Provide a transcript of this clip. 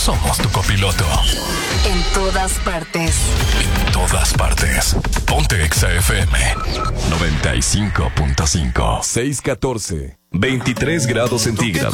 somos tu copiloto. En todas partes. En todas partes. Ponte Exa FM 95.5. 614. 23 grados centígrados.